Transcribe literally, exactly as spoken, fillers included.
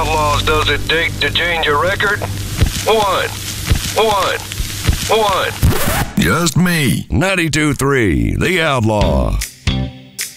outlaws does it take to change a record? One. One. One. Just me. ninety-two point three, The Outlaw.